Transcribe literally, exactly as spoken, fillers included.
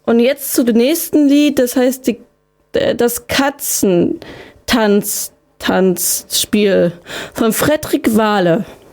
Und jetzt zu dem nächsten Lied, das heißt die, das Katzentanz, Tanzspiel von Frederik Wahle.